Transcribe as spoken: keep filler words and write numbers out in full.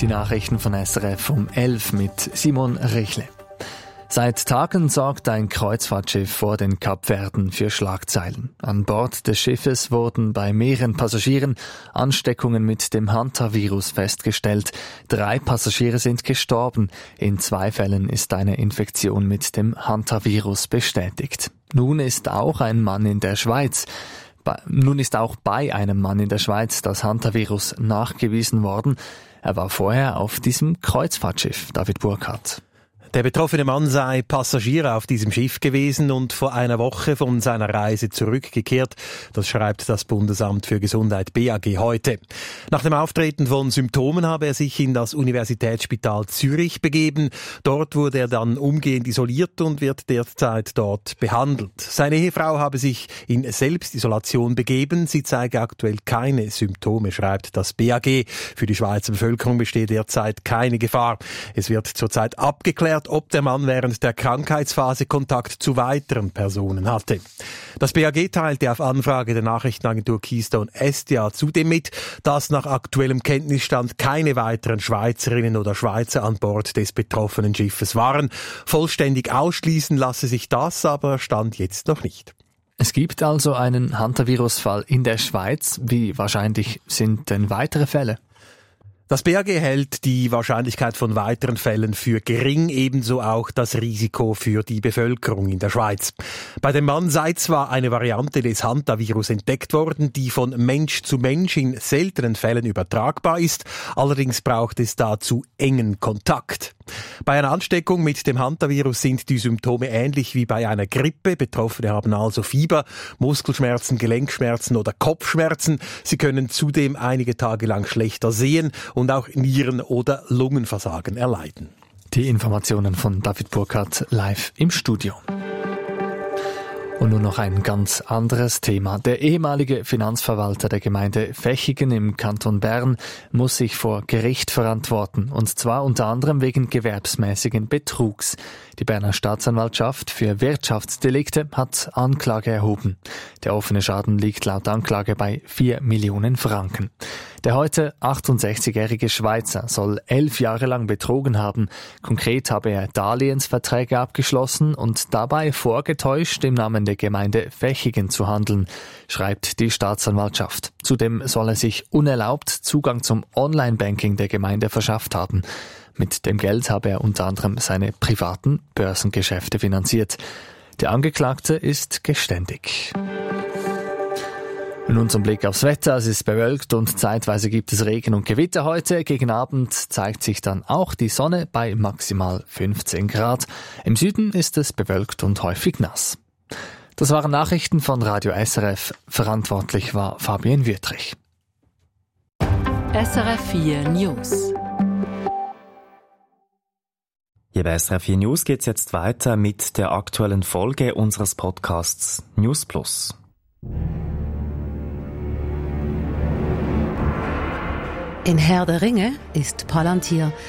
Die Nachrichten von S R F um elf mit Simon Richle. Seit Tagen sorgt ein Kreuzfahrtschiff vor den Kapverden für Schlagzeilen. An Bord des Schiffes wurden bei mehreren Passagieren Ansteckungen mit dem Hantavirus festgestellt. Drei Passagiere sind gestorben. In zwei Fällen ist eine Infektion mit dem Hantavirus bestätigt. Nun ist auch ein Mann in der Schweiz Nun ist auch bei einem Mann in der Schweiz das Hantavirus nachgewiesen worden. Er war vorher auf diesem Kreuzfahrtschiff. David Burkhardt. Der betroffene Mann sei Passagier auf diesem Schiff gewesen und vor einer Woche von seiner Reise zurückgekehrt. Das schreibt das Bundesamt für Gesundheit B A G heute. Nach dem Auftreten von Symptomen habe er sich in das Universitätsspital Zürich begeben. Dort wurde er dann umgehend isoliert und wird derzeit dort behandelt. Seine Ehefrau habe sich in Selbstisolation begeben. Sie zeige aktuell keine Symptome, schreibt das B A G. Für die Schweizer Bevölkerung besteht derzeit keine Gefahr. Es wird zurzeit abgeklärt, ob der Mann während der Krankheitsphase Kontakt zu weiteren Personen hatte. Das B A G teilte auf Anfrage der Nachrichtenagentur Keystone Estia zudem mit, dass nach aktuellem Kenntnisstand keine weiteren Schweizerinnen oder Schweizer an Bord des betroffenen Schiffes waren. Vollständig ausschließen lasse sich das aber Stand jetzt noch nicht. Es gibt also einen Hantavirus-Fall in der Schweiz. Wie wahrscheinlich sind denn weitere Fälle? Das B A G hält die Wahrscheinlichkeit von weiteren Fällen für gering, ebenso auch das Risiko für die Bevölkerung in der Schweiz. Bei dem Mann sei zwar eine Variante des Hantavirus entdeckt worden, die von Mensch zu Mensch in seltenen Fällen übertragbar ist, allerdings braucht es dazu engen Kontakt. Bei einer Ansteckung mit dem Hantavirus sind die Symptome ähnlich wie bei einer Grippe. Betroffene haben also Fieber, Muskelschmerzen, Gelenkschmerzen oder Kopfschmerzen. Sie können zudem einige Tage lang schlechter sehen und auch Nieren- oder Lungenversagen erleiden. Die Informationen von David Burkhardt live im Studio. Und nun noch ein ganz anderes Thema. Der ehemalige Finanzverwalter der Gemeinde Vechigen im Kanton Bern muss sich vor Gericht verantworten, und zwar unter anderem wegen gewerbsmäßigen Betrugs. Die Berner Staatsanwaltschaft für Wirtschaftsdelikte hat Anklage erhoben. Der offene Schaden liegt laut Anklage bei vier Millionen Franken. Der heute achtundsechzigjährige Schweizer soll elf Jahre lang betrogen haben. Konkret habe er Darlehensverträge abgeschlossen und dabei vorgetäuscht, im Namen der Gemeinde Vechigen zu handeln, schreibt die Staatsanwaltschaft. Zudem soll er sich unerlaubt Zugang zum Online-Banking der Gemeinde verschafft haben. Mit dem Geld habe er unter anderem seine privaten Börsengeschäfte finanziert. Der Angeklagte ist geständig. Nun zum Blick aufs Wetter. Es ist bewölkt und zeitweise gibt es Regen und Gewitter heute. Gegen Abend zeigt sich dann auch die Sonne bei maximal fünfzehn Grad. Im Süden ist es bewölkt und häufig nass. Das waren Nachrichten von Radio S R F. Verantwortlich war Fabian Wüttrich. S R F vier News. Hier bei S R F vier News geht's jetzt weiter mit der aktuellen Folge unseres Podcasts News Plus. In Herr der Ringe ist Palantir